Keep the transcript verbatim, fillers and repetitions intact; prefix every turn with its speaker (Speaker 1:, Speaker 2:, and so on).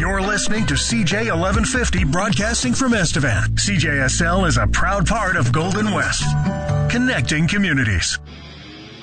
Speaker 1: You're listening to C J eleven fifty, broadcasting from Estevan. C J S L is a proud part of Golden West, connecting communities.